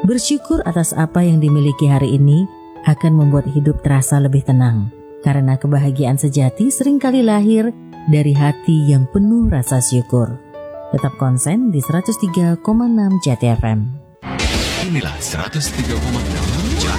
Bersyukur atas apa yang dimiliki hari ini akan membuat hidup terasa lebih tenang. Karena kebahagiaan sejati seringkali lahir dari hati yang penuh rasa syukur. Tetap konsen di 103,6 Jati FM. Inilah 103,6